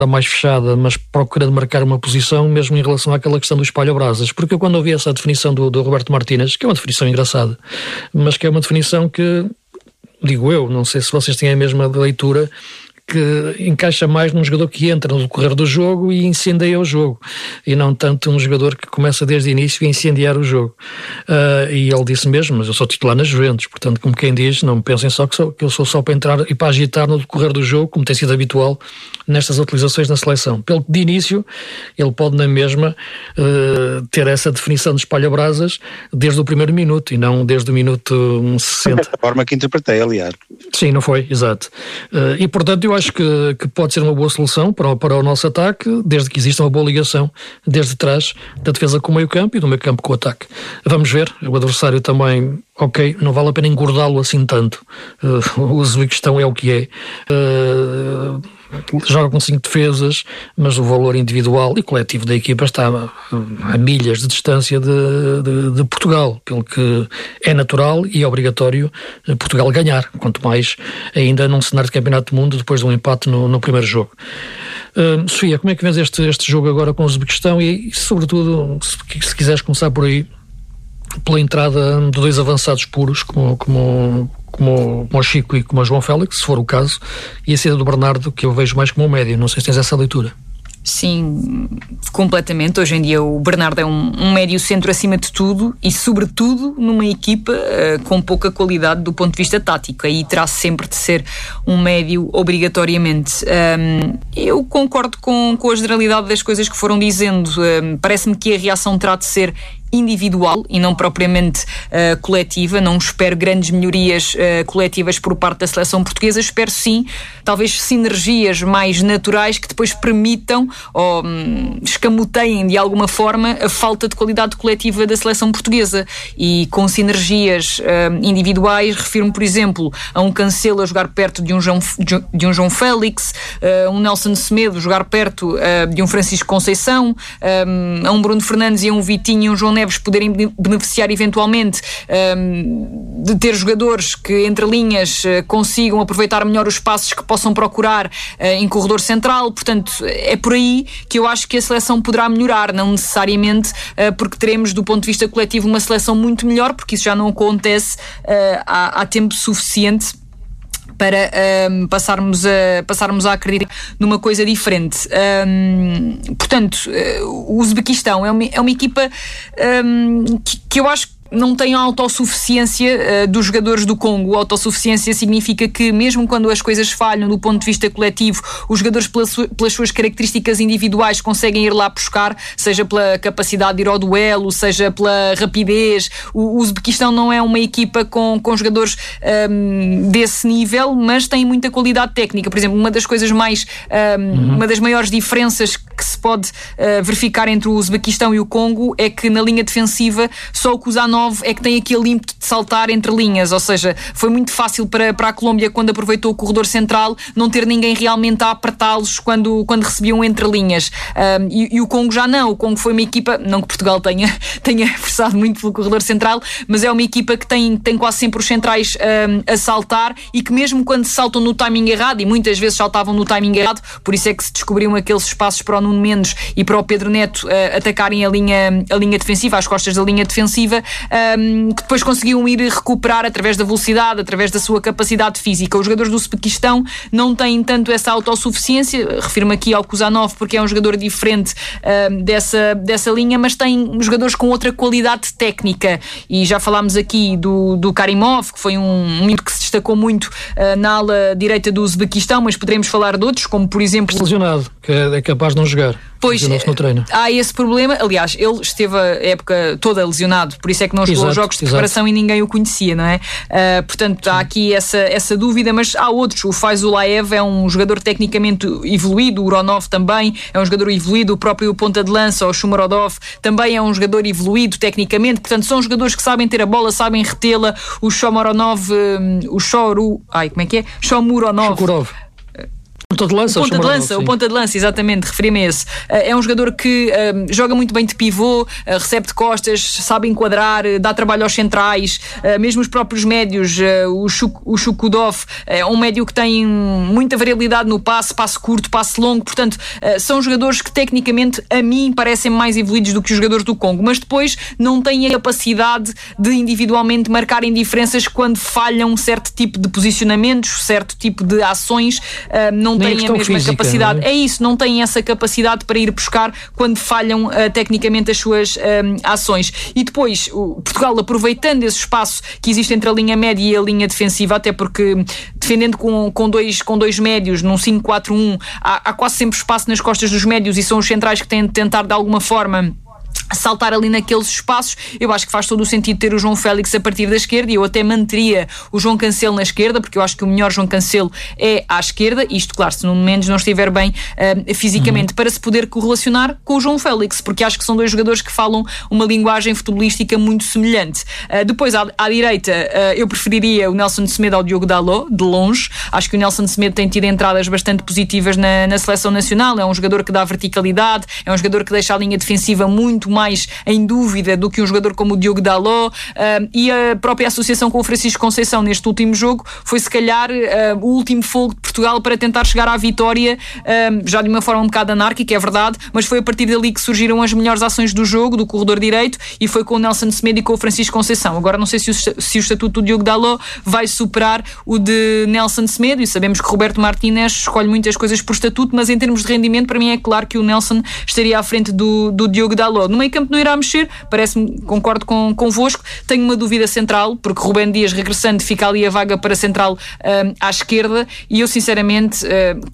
mais fechada, mas procurando marcar uma posição, mesmo em relação àquela questão do espalha-brasas. Porque eu, quando ouvi essa definição do Roberto Martínez, que é uma definição engraçada, mas que é uma definição que, digo eu, não sei se vocês têm a mesma leitura, que encaixa mais num jogador que entra no decorrer do jogo e incendeia o jogo, e não tanto um jogador que começa desde o início a incendiar o jogo. E ele disse mesmo, mas eu sou titular nas Juventus, portanto, como quem diz, não pensem só que eu sou só para entrar e para agitar no decorrer do jogo, como tem sido habitual nestas utilizações na seleção. Pelo que de início, ele pode na mesma ter essa definição de espalha-brasas desde o primeiro minuto, e não desde o minuto 60. Da forma que interpretei, aliás. Sim, não foi, exato. E portanto eu acho que pode ser uma boa solução para o nosso ataque, desde que exista uma boa ligação desde trás da defesa com o meio campo e do meio campo com o ataque. Vamos ver, o adversário também, ok, não vale a pena engordá-lo assim tanto. O Uzbequistão é o que é. Joga com 5 defesas, mas o valor individual e coletivo da equipa está a milhas de distância de Portugal, pelo que é natural e é obrigatório Portugal ganhar, quanto mais ainda num cenário de campeonato do mundo depois de um empate no primeiro jogo. Sofia, como é que vês este jogo agora com o Uzbequistão e sobretudo, se quiseres começar por aí, pela entrada de 2 avançados puros como o Chico e como o João Félix, se for o caso, e a saída do Bernardo, que eu vejo mais como um médio. Não sei se tens essa leitura. Sim, completamente. Hoje em dia o Bernardo é um médio centro acima de tudo e sobretudo numa equipa com pouca qualidade do ponto de vista tático. Aí terá sempre de ser um médio obrigatoriamente. Eu concordo com a generalidade das coisas que foram dizendo. Parece-me que a reação terá de ser individual e não propriamente coletiva. Não espero grandes melhorias coletivas por parte da seleção portuguesa. Espero sim, talvez sinergias mais naturais que depois permitam ou escamoteiem de alguma forma a falta de qualidade coletiva da seleção portuguesa. E com sinergias individuais, refiro-me, por exemplo, a um Cancelo a jogar perto de um João Félix, um Nelson Semedo jogar perto de um Francisco Conceição, a um Bruno Fernandes e a um Vitinho e um João Neves poderem beneficiar eventualmente de ter jogadores que entre linhas consigam aproveitar melhor os espaços que possam procurar em corredor central. Portanto, é por aí que eu acho que a seleção poderá melhorar, não necessariamente porque teremos do ponto de vista coletivo uma seleção muito melhor, porque isso já não acontece há tempo suficiente para passarmos a acreditar numa coisa diferente. Portanto, o Uzbequistão é uma equipa que eu acho que não tem a autossuficiência dos jogadores do Congo. A autossuficiência significa que mesmo quando as coisas falham do ponto de vista coletivo, os jogadores pelas suas características individuais conseguem ir lá buscar, seja pela capacidade de ir ao duelo, seja pela rapidez. O Uzbequistão não é uma equipa com jogadores desse nível, mas tem muita qualidade técnica. Por exemplo, uma das coisas uma das maiores diferenças que se pode verificar entre o Uzbequistão e o Congo é que na linha defensiva só o Kuzanov é que tem aquele ímpeto de saltar entre linhas, ou seja, foi muito fácil para a Colômbia, quando aproveitou o corredor central, não ter ninguém realmente a apertá-los quando recebiam entre linhas. E o Congo já não. O Congo foi uma equipa, não que Portugal tenha forçado muito pelo corredor central, mas é uma equipa que tem quase sempre os centrais a saltar, e que mesmo quando saltam no timing errado, e muitas vezes saltavam no timing errado, por isso é que se descobriram aqueles espaços para o Nuno Mendes e para o Pedro Neto atacarem a linha defensiva, às costas da linha defensiva, que depois conseguiam ir recuperar através da velocidade, através da sua capacidade física. Os jogadores do Uzbequistão não têm tanto essa autossuficiência. Refiro-me aqui ao Kuzanov porque é um jogador diferente dessa linha, mas tem jogadores com outra qualidade técnica, e já falámos aqui do Karimov, que foi um que se destacou muito na ala direita do Uzbequistão, mas poderemos falar de outros, como por exemplo... Lesionado, que é capaz de não jogar. Pois, há esse problema. Aliás, ele esteve a época toda lesionado, por isso é que não jogou jogos de preparação e ninguém o conhecia, não é? Portanto, há aqui essa dúvida, mas há outros. O Faizulaev é um jogador tecnicamente evoluído, o Uronov também é um jogador evoluído, o próprio ponta de lança, o Shumarodov, também é um jogador evoluído tecnicamente. Portanto, são jogadores que sabem ter a bola, sabem retê-la. O Shomuronov, Shomuronov O ponta de lança, exatamente, referi-me a esse. É um jogador que joga muito bem de pivô, recebe de costas, sabe enquadrar, dá trabalho aos centrais, mesmo os próprios médios. O Shukudov é um médio que tem muita variabilidade no passe curto, passe longo, portanto são jogadores que tecnicamente a mim parecem mais evoluídos do que os jogadores do Congo, mas depois não têm a capacidade de individualmente marcarem diferenças quando falham um certo tipo de posicionamentos, certo tipo de ações, não têm a mesma física, capacidade. Não é? É isso, não têm essa capacidade para ir buscar quando falham tecnicamente as suas ações. E depois, Portugal, aproveitando esse espaço que existe entre a linha média e a linha defensiva, até porque defendendo com dois médios num 5-4-1, há quase sempre espaço nas costas dos médios e são os centrais que têm de tentar de alguma forma saltar ali naqueles espaços. Eu acho que faz todo o sentido ter o João Félix a partir da esquerda, e eu até manteria o João Cancelo na esquerda, porque eu acho que o melhor João Cancelo é à esquerda, isto claro, se Nuno Mendes não estiver bem fisicamente, para se poder correlacionar com o João Félix, porque acho que são dois jogadores que falam uma linguagem futebolística muito semelhante. Depois à direita eu preferiria o Nelson Semedo ao Diogo Dalot, de longe. Acho que o Nelson Semedo tem tido entradas bastante positivas na seleção nacional, é um jogador que dá verticalidade, é um jogador que deixa a linha defensiva muito mais em dúvida do que um jogador como o Diogo Dalot, e a própria associação com o Francisco Conceição neste último jogo foi se calhar o último fogo de Portugal para tentar chegar à vitória, já de uma forma um bocado anárquica, é verdade, mas foi a partir dali que surgiram as melhores ações do jogo, do corredor direito, e foi com o Nelson Semedo e com o Francisco Conceição. Agora não sei se o estatuto do Diogo Dalot vai superar o de Nelson Semedo, e sabemos que Roberto Martínez escolhe muitas coisas por estatuto, mas em termos de rendimento para mim é claro que o Nelson estaria à frente do Diogo Dalot. No meio campo não irá mexer, parece-me, concordo convosco. Tenho uma dúvida central, porque Rubén Dias regressando fica ali a vaga para central à esquerda, e eu sinceramente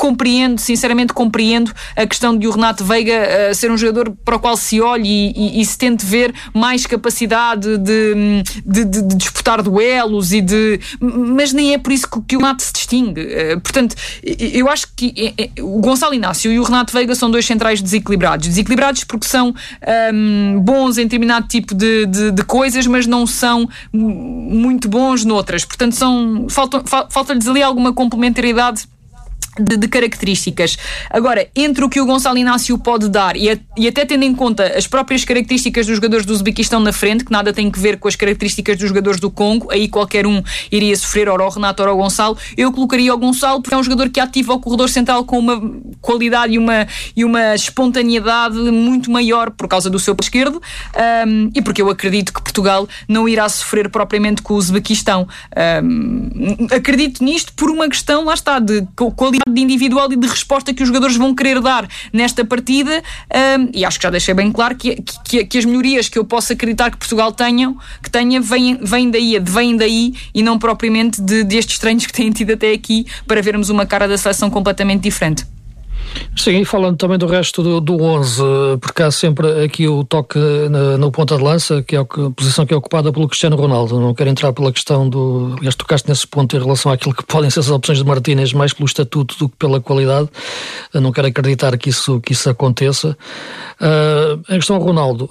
compreendo a questão de o Renato Veiga ser um jogador para o qual se olhe e se tente ver mais capacidade de disputar duelos mas nem é por isso que o Renato se distingue. Portanto, eu acho que o Gonçalo Inácio e o Renato Veiga são dois centrais desequilibrados porque são bons em determinado tipo de coisas, mas não são muito bons noutras. Portanto, falta-lhes ali alguma complementaridade de características. Agora, entre o que o Gonçalo Inácio pode dar e até tendo em conta as próprias características dos jogadores do Uzbequistão na frente, que nada tem que ver com as características dos jogadores do Congo, aí qualquer um iria sofrer, ora o Renato, ora o Gonçalo, eu colocaria o Gonçalo porque é um jogador que ativa o corredor central com uma qualidade e uma espontaneidade muito maior por causa do seu pé esquerdo, e porque eu acredito que Portugal não irá sofrer propriamente com o Uzbequistão. Acredito nisto por uma questão, lá está, de qualidade de individual e de resposta que os jogadores vão querer dar nesta partida, e acho que já deixei bem claro que as melhorias que eu posso acreditar que Portugal tenha vêm daí e não propriamente destes treinos que têm tido até aqui para vermos uma cara da seleção completamente diferente. Sim, e falando também do resto do 11, porque há sempre aqui o toque no ponta de lança, que é a posição que é ocupada pelo Cristiano Ronaldo. Não quero entrar pela questão aliás, tocaste nesse ponto em relação àquilo que podem ser as opções de Martínez, mais pelo estatuto do que pela qualidade. Não quero acreditar que isso aconteça. A questão do Ronaldo,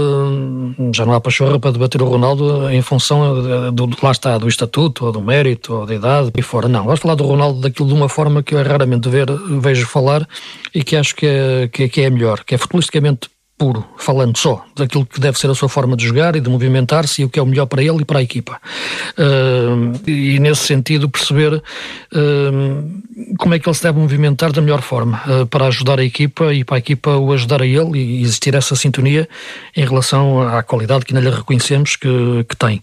já não há pachorra para debater o Ronaldo em função do estatuto, ou do mérito, ou da idade, e fora. Não, vamos falar do Ronaldo daquilo de uma forma que eu raramente vejo falar, e que acho que é melhor, que é futbolisticamente puro, falando só daquilo que deve ser a sua forma de jogar e de movimentar-se e o que é o melhor para ele e para a equipa. E nesse sentido perceber como é que ele se deve movimentar da melhor forma para ajudar a equipa e para a equipa o ajudar a ele, e existir essa sintonia em relação à qualidade que ainda lhe reconhecemos que tem,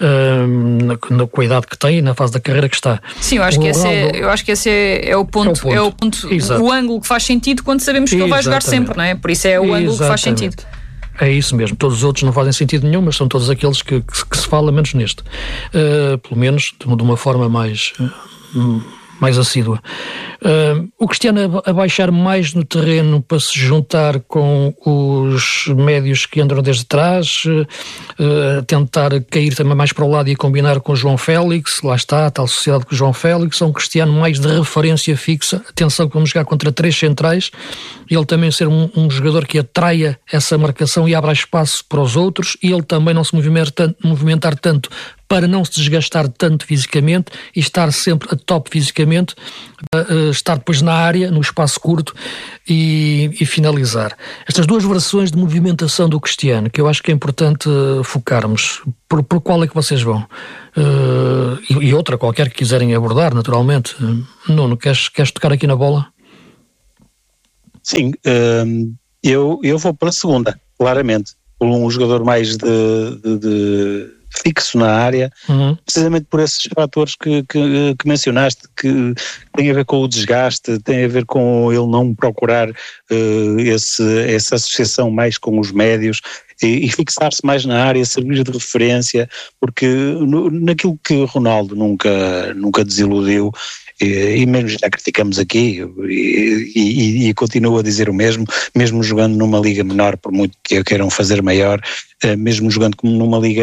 na qualidade que tem e na fase da carreira que está. Sim, eu acho que esse é o ponto. O ângulo que faz sentido quando sabemos que ele vai jogar sempre, não é? Por isso é o ângulo que faz sentido. É isso mesmo, todos os outros não fazem sentido nenhum, mas são todos aqueles que se fala menos neste, pelo menos de uma forma mais assídua. O Cristiano a baixar mais no terreno para se juntar com os médios que andam desde trás, tentar cair também mais para o lado e combinar com o João Félix, lá está a tal sociedade com o João Félix, um Cristiano mais de referência fixa. Atenção que vamos jogar contra 3 centrais, ele também ser um jogador que atraia essa marcação e abra espaço para os outros, e ele também não se movimentar tanto para não se desgastar tanto fisicamente e estar sempre a top fisicamente, estar depois na área, no espaço curto e finalizar. Estas duas versões de movimentação do Cristiano, que eu acho que é importante focarmos. Por qual é que vocês vão? E outra qualquer que quiserem abordar, naturalmente. Nuno, queres tocar aqui na bola? Sim, eu vou para a segunda, claramente. Por um jogador mais de fixo na área, precisamente por esses fatores que mencionaste, que tem a ver com o desgaste, tem a ver com ele não procurar essa associação mais com os médios e fixar-se mais na área, servir de referência, porque naquilo que Ronaldo nunca desiludiu, e mesmo já criticamos aqui e continuo a dizer o mesmo jogando numa liga menor, por muito que queiram fazer maior, mesmo jogando como numa liga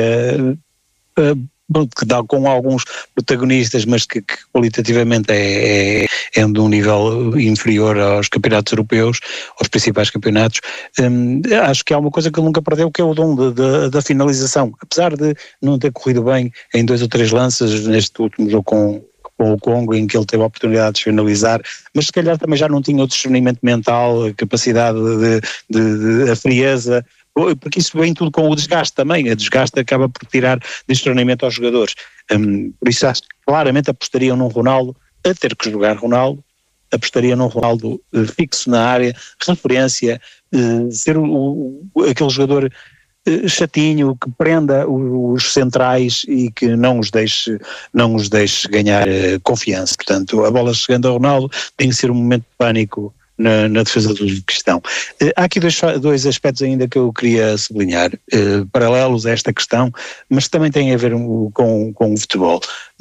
que dá com alguns protagonistas, mas que qualitativamente é de um nível inferior aos campeonatos europeus, aos principais campeonatos. Acho que há uma coisa que ele nunca perdeu, que é o dom da finalização, apesar de não ter corrido bem em 2 ou 3 lances neste último jogo com o Congo, em que ele teve a oportunidade de finalizar, mas se calhar também já não tinha o discernimento mental, a capacidade a frieza, porque isso vem tudo com o desgaste também. A desgaste acaba por tirar discernimento aos jogadores. Por isso acho que claramente apostariam num Ronaldo, a ter que jogar Ronaldo, apostaria num Ronaldo fixo na área, referência, ser aquele jogador chatinho, que prenda os centrais e que não os deixe ganhar confiança. Portanto, a bola chegando a Ronaldo tem que ser um momento de pânico na defesa do Cristão. Há aqui dois aspectos ainda que eu queria sublinhar, paralelos a esta questão, mas também têm a ver com o futebol.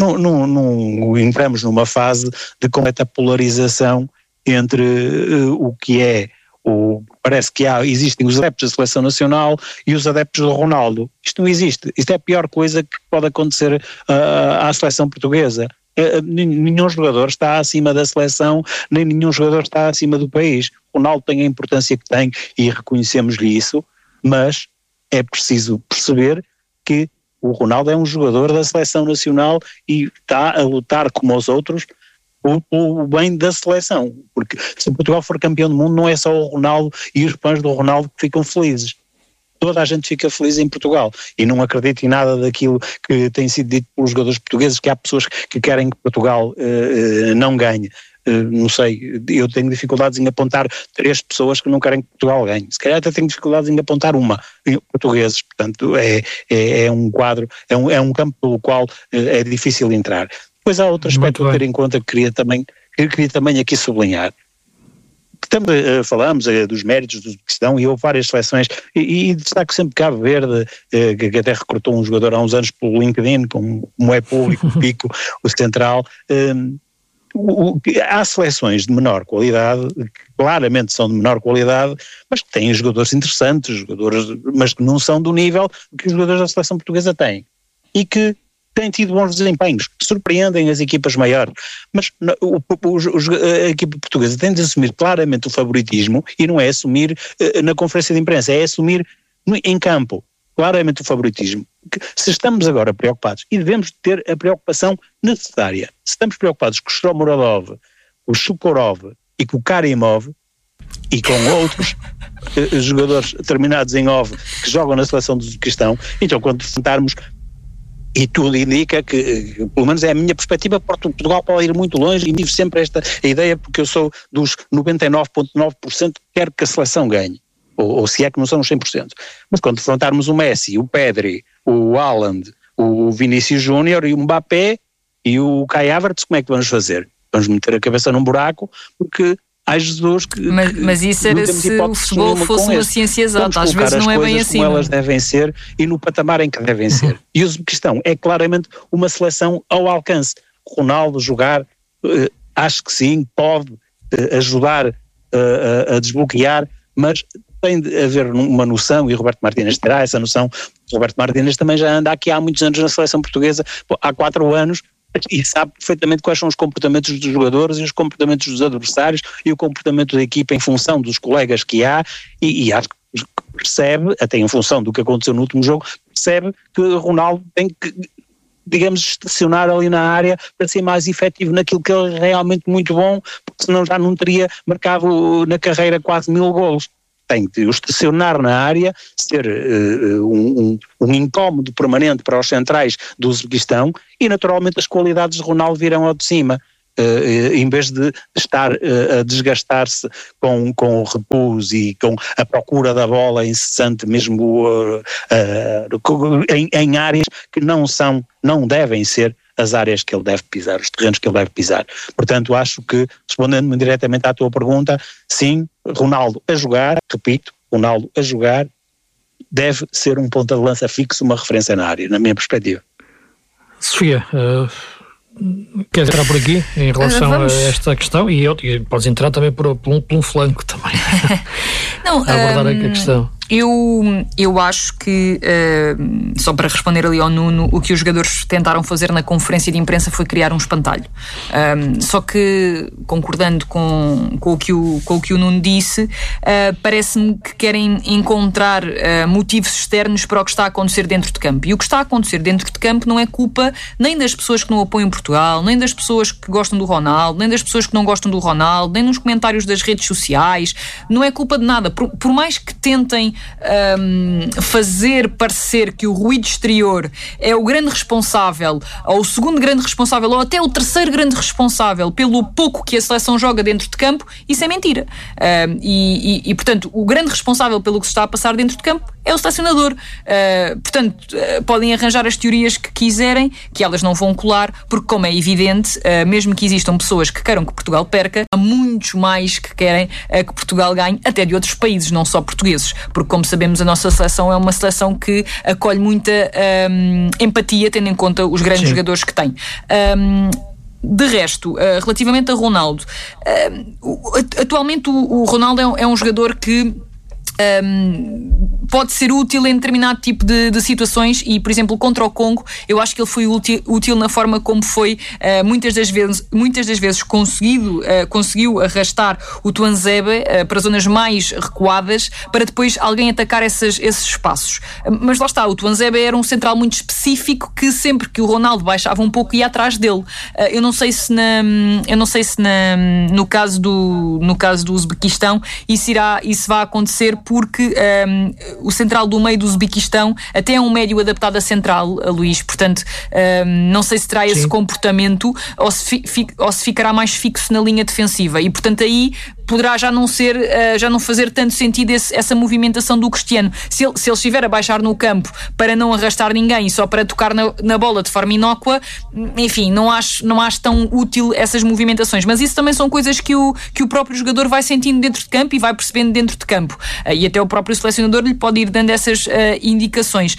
Não entramos numa fase de completa polarização entre o que é parece que existem os adeptos da seleção nacional e os adeptos do Ronaldo. Isto não existe. Isto é a pior coisa que pode acontecer à seleção portuguesa. Nenhum jogador está acima da seleção, nem nenhum jogador está acima do país. O Ronaldo tem a importância que tem e reconhecemos-lhe isso, mas é preciso perceber que o Ronaldo é um jogador da seleção nacional e está a lutar como os outros o bem da seleção, porque se Portugal for campeão do mundo não é só o Ronaldo e os fãs do Ronaldo que ficam felizes. Toda a gente fica feliz em Portugal e não acredito em nada daquilo que tem sido dito pelos jogadores portugueses, que há pessoas que querem que Portugal não ganhe. Não sei, eu tenho dificuldades em apontar 3 pessoas que não querem que Portugal ganhe. Se calhar até tenho dificuldades em apontar portugueses. Portanto, é um quadro, é um campo pelo qual é difícil entrar. Depois há outro aspecto a ter em conta que queria também aqui sublinhar. Falamos dos méritos do Cristão e houve várias seleções e destaco sempre Cabo Verde, que até recrutou um jogador há uns anos pelo LinkedIn, como é público, o Pico, o central. Há seleções de menor qualidade, que claramente são de menor qualidade, mas que têm jogadores interessantes, mas que não são do nível que os jogadores da seleção portuguesa têm e que têm tido bons desempenhos, surpreendem as equipas maiores, mas a equipa portuguesa tem de assumir claramente o favoritismo e não é assumir na conferência de imprensa, é assumir em campo claramente o favoritismo. Se estamos agora preocupados, e devemos ter a preocupação necessária, se estamos preocupados com o Shomurodov, com o Shukurov e com o Karimov e com outros jogadores terminados em OV que jogam na seleção do Uzbequistão, então quando enfrentarmos, e tudo indica que, pelo menos é a minha perspectiva, Portugal pode ir muito longe e tive sempre esta ideia, porque eu sou dos 99,9% que quero que a seleção ganhe, ou se é que não são os 100%. Mas quando enfrentarmos o Messi, o Pedri, o Haaland, o Vinícius Júnior e o Mbappé e o Kai Havertz, como é que vamos fazer? Vamos meter a cabeça num buraco, porque há Jesus que... Mas isso era se o futebol fosse uma ciência exata, às vezes não é bem assim. Como elas devem ser e no patamar em que devem ser. E o Uzbequistão é claramente uma seleção ao alcance. Ronaldo jogar, acho que sim, pode ajudar a desbloquear, mas tem de haver uma noção, e Roberto Martínez terá essa noção. Roberto Martínez também já anda aqui há muitos anos na seleção portuguesa, há 4 anos, e sabe perfeitamente quais são os comportamentos dos jogadores e os comportamentos dos adversários e o comportamento da equipa em função dos colegas que há, e acho que percebe, até em função do que aconteceu no último jogo, percebe que Ronaldo tem que digamos, estacionar ali na área para ser mais efetivo naquilo que ele é realmente muito bom, porque senão já não teria marcado na carreira quase 1000 golos. Tem que estacionar na área, ser um incómodo permanente para os centrais do Uzbequistão, e naturalmente as qualidades de Ronaldo virão ao de cima. Em vez de estar a desgastar-se com o repouso e com a procura da bola incessante, mesmo em áreas que não devem ser as áreas que ele deve pisar, os terrenos que ele deve pisar. Portanto, acho que, respondendo-me diretamente à tua pergunta, sim, Ronaldo a jogar, repito, Ronaldo a jogar deve ser um ponta de lança fixo, uma referência na área, na minha perspectiva. Sofia, queres entrar por aqui em relação a esta questão? E podes entrar também por um flanco também. Não, a abordar a questão. Eu acho que, só para responder ali ao Nuno, o que os jogadores tentaram fazer na conferência de imprensa foi criar um espantalho. Só que, concordando com o que o Nuno disse, parece-me que querem encontrar motivos externos para o que está a acontecer dentro de campo. E o que está a acontecer dentro de campo não é culpa nem das pessoas que não apoiam Portugal, nem das pessoas que gostam do Ronaldo, nem das pessoas que não gostam do Ronaldo, nem nos comentários das redes sociais. Não é culpa de nada. Por mais que tentem fazer parecer que o ruído exterior é o grande responsável, ou o segundo grande responsável, ou até o terceiro grande responsável pelo pouco que a seleção joga dentro de campo, isso é mentira. E portanto, o grande responsável pelo que se está a passar dentro de campo é o selecionador. Portanto, podem arranjar as teorias que quiserem, que elas não vão colar, porque, como é evidente, mesmo que existam pessoas que queiram que Portugal perca, há muitos mais que querem que Portugal ganhe, até de outros países, não só portugueses, porque, como sabemos, a nossa seleção é uma seleção que acolhe muita empatia, tendo em conta os grandes jogadores que tem. De resto, relativamente a Ronaldo, atualmente o Ronaldo é um jogador que pode ser útil em determinado tipo de situações, e, por exemplo, contra o Congo, eu acho que ele foi útil na forma como foi muitas das vezes conseguiu arrastar o Tuanzebe para zonas mais recuadas, para depois alguém atacar esses espaços. Mas lá está, o Tuanzebe era um central muito específico que, sempre que o Ronaldo baixava um pouco, ia atrás dele. Eu não sei se no caso do Uzbequistão isso vai acontecer, porque o central do meio do Uzbequistão até é um médio adaptado a central, a Luís, portanto não sei se terá esse comportamento ou se ficará mais fixo na linha defensiva, e portanto aí poderá já não fazer tanto sentido essa movimentação do Cristiano. Se ele estiver a baixar no campo para não arrastar ninguém e só para tocar na bola de forma inócua, enfim, não acho tão útil essas movimentações, mas isso também são coisas que o próprio jogador vai sentindo dentro de campo e vai percebendo dentro de campo, e até o próprio selecionador lhe pode ir dando essas indicações.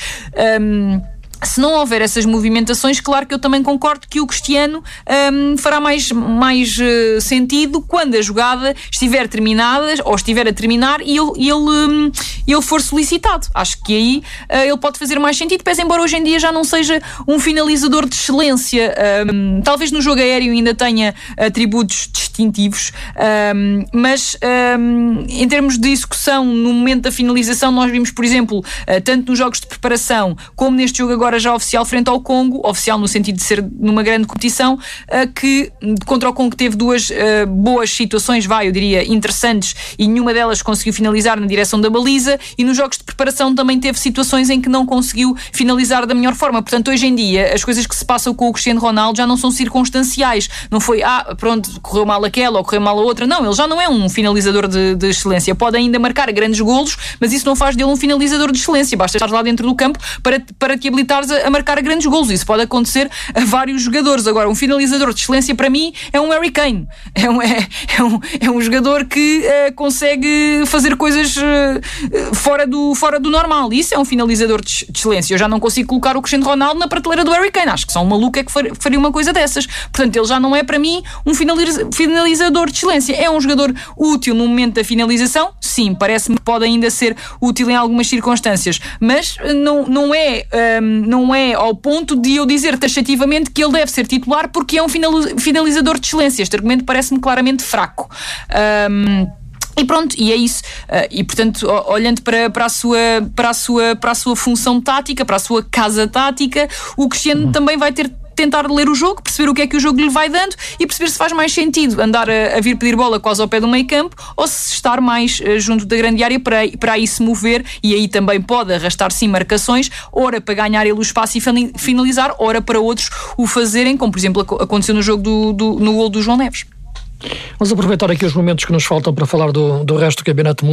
Se não houver essas movimentações, claro que eu também concordo que o Cristiano fará mais sentido quando a jogada estiver terminada ou estiver a terminar e ele for solicitado. Acho que aí ele pode fazer mais sentido, pese embora hoje em dia já não seja um finalizador de excelência. Talvez no jogo aéreo ainda tenha atributos distintivos, mas em termos de execução no momento da finalização, nós vimos, por exemplo, tanto nos jogos de preparação como neste jogo agora já oficial frente ao Congo, oficial no sentido de ser numa grande competição, que contra o Congo teve duas boas situações, eu diria, interessantes, e nenhuma delas conseguiu finalizar na direção da baliza, e nos jogos de preparação também teve situações em que não conseguiu finalizar da melhor forma. Portanto, hoje em dia, as coisas que se passam com o Cristiano Ronaldo já não são circunstanciais. Não foi, pronto, correu mal aquela ou correu mal a outra. Não, ele já não é um finalizador de excelência. Pode ainda marcar grandes golos, mas isso não faz dele um finalizador de excelência. Basta estar lá dentro do campo para te habilitares a marcar grandes golos. Isso pode acontecer a vários jogadores. Agora, um finalizador de excelência, para mim, é um Harry Kane. É um jogador que consegue fazer coisas fora do normal. Isso é um finalizador de excelência. Eu já não consigo colocar o Cristiano Ronaldo na prateleira do Harry Kane. Acho que só um maluco é que faria uma coisa dessas. Portanto, ele já não é, para mim, um finalizador de excelência. É um jogador útil no momento da finalização. Sim, parece-me que pode ainda ser útil em algumas circunstâncias, mas não é ao ponto de eu dizer taxativamente que ele deve ser titular porque é um finalizador de excelência. Este argumento parece-me claramente fraco. E pronto, e é isso. E portanto, olhando para a sua função tática, para a sua casa tática, o Cristiano também vai tentar ler o jogo, perceber o que é que o jogo lhe vai dando e perceber se faz mais sentido andar a vir pedir bola quase ao pé do meio campo ou se estar mais junto da grande área para aí se mover, e aí também pode arrastar sim marcações, ora para ganhar ele o espaço e finalizar, ora para outros o fazerem, como por exemplo aconteceu no jogo no golo do João Neves. Vamos aproveitar aqui os momentos que nos faltam para falar do resto do Campeonato